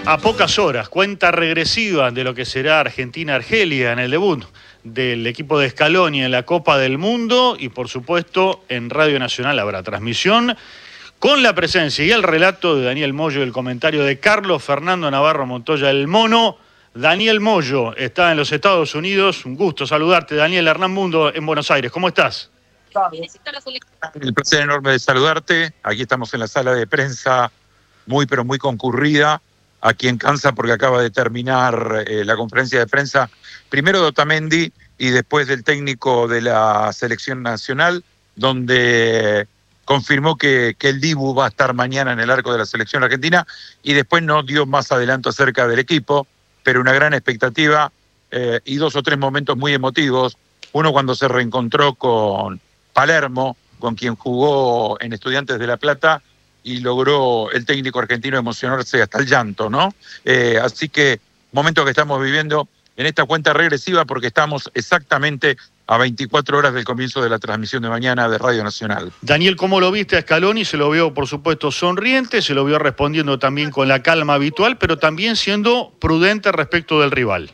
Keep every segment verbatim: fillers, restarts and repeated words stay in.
A pocas horas, cuenta regresiva de lo que será Argentina-Argelia en el debut del equipo de Scaloni en la Copa del Mundo y por supuesto en Radio Nacional habrá transmisión con la presencia y el relato de Daniel Moyo y el comentario de Carlos Fernando Navarro Montoya, el mono. Daniel Moyo está en los Estados Unidos. Un gusto saludarte, Daniel. Hernán Mundo en Buenos Aires. ¿Cómo estás? El placer enorme de saludarte. Aquí estamos en la sala de prensa, muy pero muy concurrida, aquí en Kansas, porque acaba de terminar eh, la conferencia de prensa, primero de Otamendi y después del técnico de la selección nacional, donde confirmó que, que el Dibu va a estar mañana en el arco de la selección argentina y después no dio más adelanto acerca del equipo, pero una gran expectativa eh, y dos o tres momentos muy emotivos. Uno cuando se reencontró con Palermo, con quien jugó en Estudiantes de La Plata, y logró el técnico argentino emocionarse hasta el llanto, ¿no? Eh, así que momento que estamos viviendo en esta cuenta regresiva porque estamos exactamente a veinticuatro horas del comienzo de la transmisión de mañana de Radio Nacional. Daniel, ¿cómo lo viste a Scaloni? Se lo vio, por supuesto, sonriente, se lo vio respondiendo también con la calma habitual, pero también siendo prudente respecto del rival.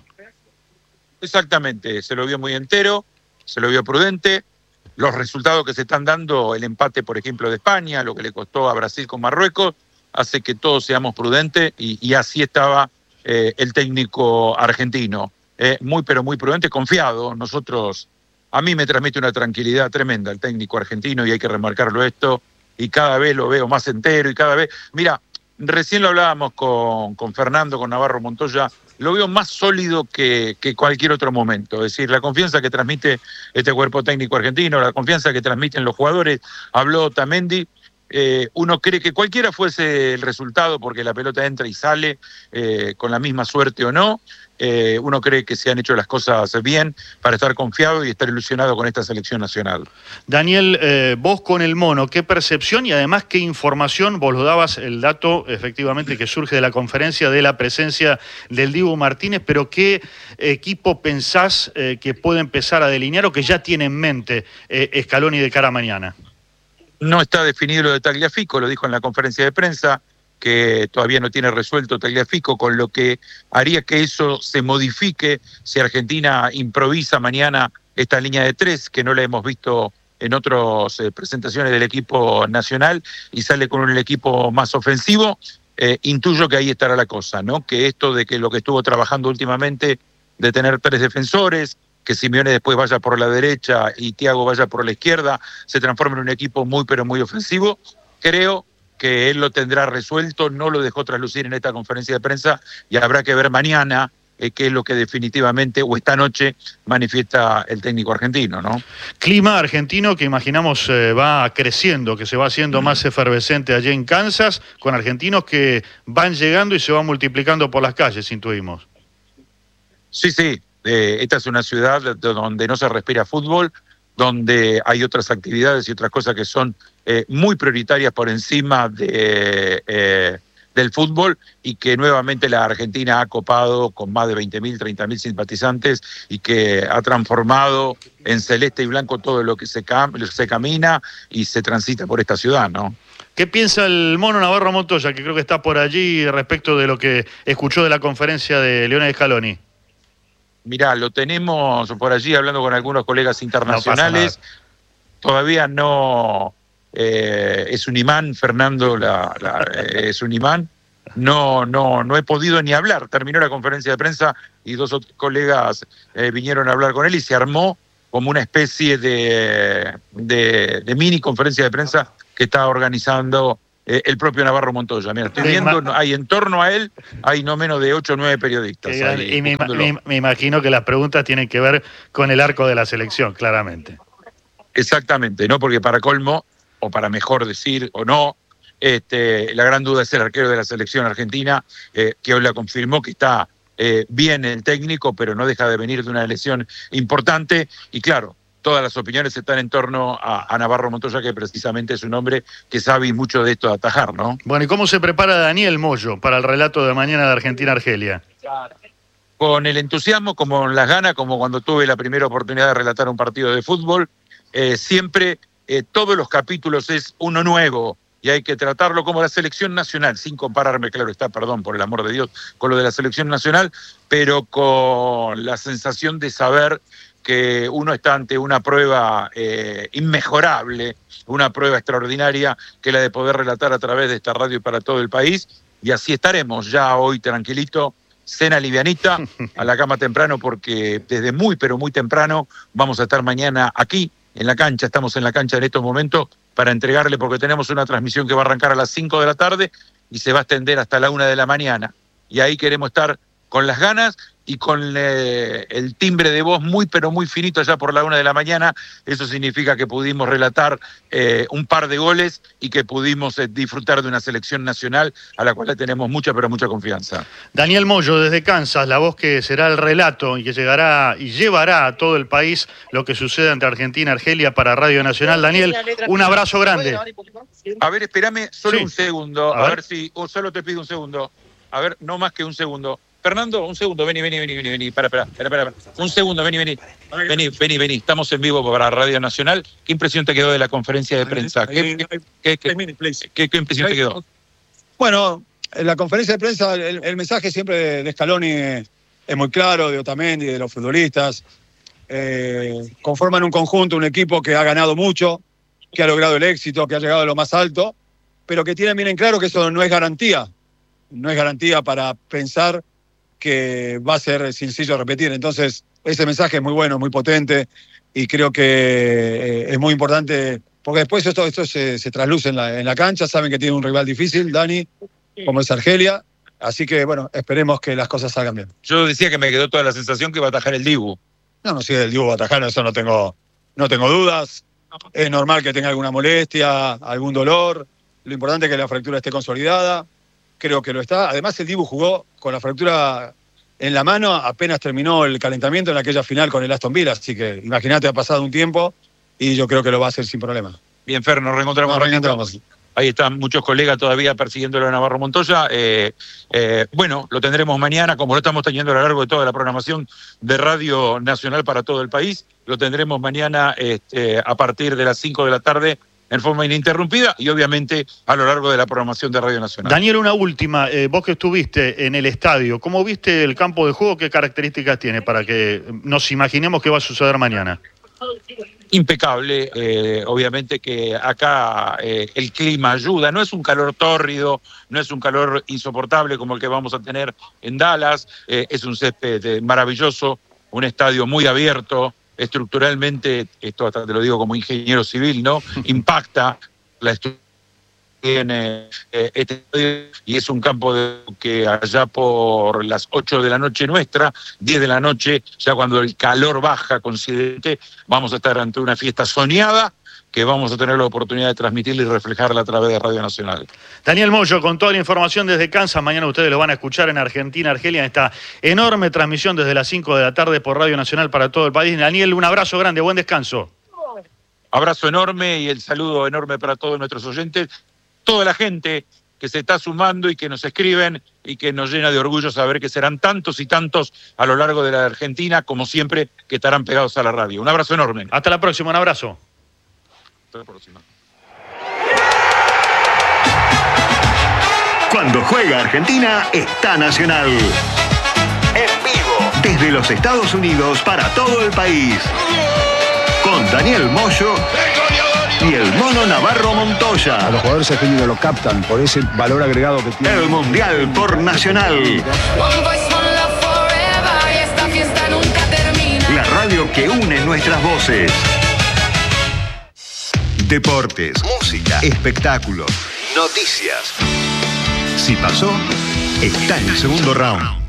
Exactamente, se lo vio muy entero, se lo vio prudente. Los resultados que se están dando, el empate, por ejemplo, de España, lo que le costó a Brasil con Marruecos, hace que todos seamos prudentes y, y así estaba eh, el técnico argentino. Eh, muy, pero muy prudente, confiado. Nosotros, a mí me transmite una tranquilidad tremenda el técnico argentino y hay que remarcarlo esto. Y cada vez lo veo más entero y cada vez... Mira, recién lo hablábamos con, con Fernando, con Navarro Montoya, lo veo más sólido que, que cualquier otro momento. Es decir, la confianza que transmite este cuerpo técnico argentino, la confianza que transmiten los jugadores, habló Otamendi, eh, uno cree que cualquiera fuese el resultado, porque la pelota entra y sale, eh, con la misma suerte o no, eh, uno cree que se han hecho las cosas bien para estar confiado y estar ilusionado con esta selección nacional. Daniel, eh, vos con el mono, ¿qué percepción y además qué información? Vos lo dabas el dato efectivamente que surge de la conferencia de la presencia del Dibu Martínez, pero ¿qué equipo pensás eh, que puede empezar a delinear o que ya tiene en mente eh, Scaloni de cara a mañana? No está definido lo de Tagliafico, lo dijo en la conferencia de prensa, que todavía no tiene resuelto Tagliafico, con lo que haría que eso se modifique si Argentina improvisa mañana esta línea de tres, que no la hemos visto en otras eh, presentaciones del equipo nacional, y sale con un equipo más ofensivo. Eh, intuyo que ahí estará la cosa, ¿no? Que esto de que lo que estuvo trabajando últimamente, de tener tres defensores, que Simeone después vaya por la derecha y Thiago vaya por la izquierda, se transforma en un equipo muy pero muy ofensivo. Creo que él lo tendrá resuelto, no lo dejó traslucir en esta conferencia de prensa y habrá que ver mañana eh, qué es lo que definitivamente, o esta noche, manifiesta el técnico argentino, ¿no? Clima argentino que imaginamos eh, va creciendo, que se va haciendo más efervescente allí en Kansas, con argentinos que van llegando y se van multiplicando por las calles, intuimos. Sí, sí. Eh, esta es una ciudad donde no se respira fútbol, donde hay otras actividades y otras cosas que son eh, muy prioritarias por encima de, eh, del fútbol, y que nuevamente la Argentina ha copado con más de veinte mil, treinta mil simpatizantes y que ha transformado en celeste y blanco todo lo que se, cam se camina y se transita por esta ciudad, ¿no? ¿Qué piensa el mono Navarro Montoya, que creo que está por allí, respecto de lo que escuchó de la conferencia de Lionel Scaloni? Mirá, lo tenemos por allí hablando con algunos colegas internacionales. No Todavía no eh, es un imán, Fernando la, la, eh, es un imán. No, no, no he podido ni hablar. Terminó la conferencia de prensa y dos otros colegas eh, vinieron a hablar con él y se armó como una especie de, de, de mini conferencia de prensa que está organizando Eh, el propio Navarro Montoya. Mira, estoy viendo, hay en torno a él, hay no menos de ocho o nueve periodistas. Ahí, y me, me, me imagino que las preguntas tienen que ver con el arco de la selección, claramente. Exactamente, ¿no? Porque para colmo, o para mejor decir, o no, este, la gran duda es el arquero de la selección argentina, eh, que hoy la confirmó que está eh, bien el técnico, pero no deja de venir de una lesión importante, y claro, todas las opiniones están en torno a, a Navarro Montoya, que precisamente es un hombre que sabe mucho de esto de atajar, ¿no? Bueno, ¿y cómo se prepara Daniel Moyo para el relato de mañana de Argentina-Argelia? Con el entusiasmo, como las ganas, como cuando tuve la primera oportunidad de relatar un partido de fútbol. Eh, siempre, eh, todos los capítulos es uno nuevo, y hay que tratarlo como la selección nacional, sin compararme, claro está, perdón, por el amor de Dios, con lo de la selección nacional, pero con la sensación de saber que uno está ante una prueba eh, inmejorable, una prueba extraordinaria, que es la de poder relatar a través de esta radio para todo el país, y así estaremos ya hoy tranquilito, cena livianita, a la cama temprano, porque desde muy, pero muy temprano vamos a estar mañana aquí, en la cancha, estamos en la cancha en estos momentos, para entregarle, porque tenemos una transmisión que va a arrancar a las cinco de la tarde y se va a extender hasta la una de la mañana. Y ahí queremos estar con las ganas y con eh, el timbre de voz muy, pero muy finito allá por la una de la mañana. Eso significa que pudimos relatar eh, un par de goles y que pudimos eh, disfrutar de una selección nacional a la cual le tenemos mucha, pero mucha confianza. Daniel Moyo, desde Kansas, la voz que será el relato y que llegará y llevará a todo el país lo que sucede entre Argentina y Argelia para Radio Nacional. Daniel, un abrazo grande. A ver, espérame solo Sí. un segundo, A a, ver. ver. si, oh, solo te pido un segundo. A ver, no más que un segundo. Fernando, un segundo, vení, vení, vení, vení, para, para, para, para, para. Un segundo, vení, vení. Vení, vení, vení. Estamos en vivo para Radio Nacional. ¿Qué impresión te quedó de la conferencia de prensa? ¿Qué, qué, qué, qué, qué, qué impresión te quedó? Bueno, en la conferencia de prensa, el, el mensaje siempre de, de Scaloni es, es muy claro, de Otamendi, de los futbolistas. Eh, conforman un conjunto, un equipo que ha ganado mucho, que ha logrado el éxito, que ha llegado a lo más alto, pero que tienen bien en claro que eso no es garantía. No es garantía para pensar que va a ser sencillo repetir. Entonces, ese mensaje es muy bueno, muy potente, y creo que eh, es muy importante, porque después esto, esto se, se trasluce en la, en la cancha. Saben que tiene un rival difícil, Dani, como es Argelia, así que, bueno, esperemos que las cosas salgan bien. Yo decía que me quedó toda la sensación que va a atajar el Dibu. No, no, si el Dibu va a atajar, eso no tengo, no tengo dudas. Es normal que tenga alguna molestia, algún dolor. Lo importante es que la fractura esté consolidada. Creo que lo está. Además, el Dibu jugó con la fractura en la mano apenas terminó el calentamiento en aquella final con el Aston Villa. Así que imagínate, ha pasado un tiempo y yo creo que lo va a hacer sin problema. Bien, Fer, nos reencontramos. Nos reencontramos. Ahí están muchos colegas todavía persiguiéndolo a Navarro Montoya. Eh, eh, bueno, lo tendremos mañana, como lo estamos teniendo a lo largo de toda la programación de Radio Nacional para todo el país. Lo tendremos mañana este, a partir de las cinco de la tarde en forma ininterrumpida y obviamente a lo largo de la programación de Radio Nacional. Daniel, una última. Eh, vos que estuviste en el estadio, ¿cómo viste el campo de juego? ¿Qué características tiene para que nos imaginemos qué va a suceder mañana? Impecable, eh, obviamente que acá eh, el clima ayuda, no es un calor tórrido, no es un calor insoportable como el que vamos a tener en Dallas, eh, es un césped eh, maravilloso, un estadio muy abierto, estructuralmente, esto hasta te lo digo como ingeniero civil, ¿no? Impacta la estructura que tiene eh, este estadio, y es un campo de, que allá por las ocho de la noche nuestra, diez de la noche, ya cuando el calor baja considerablemente, vamos a estar ante una fiesta soñada que vamos a tener la oportunidad de transmitirla y reflejarla a través de Radio Nacional. Daniel Moyo, con toda la información desde Kansas. Mañana ustedes lo van a escuchar en Argentina, Argelia, en esta enorme transmisión desde las cinco de la tarde por Radio Nacional para todo el país. Daniel, un abrazo grande, buen descanso. Abrazo enorme y el saludo enorme para todos nuestros oyentes, toda la gente que se está sumando y que nos escriben y que nos llena de orgullo saber que serán tantos y tantos a lo largo de la Argentina, como siempre, que estarán pegados a la radio. Un abrazo enorme. Hasta la próxima, un abrazo. Hasta la próxima. Cuando juega Argentina, está Nacional. En vivo. Desde los Estados Unidos para todo el país. Con Daniel Moyo y el Mono Navarro Montoya. A los jugadores argentinos lo captan por ese valor agregado que tiene. El Mundial por Nacional. La radio que une nuestras voces. Deportes, música, espectáculos, noticias. Si pasó, está en el segundo round.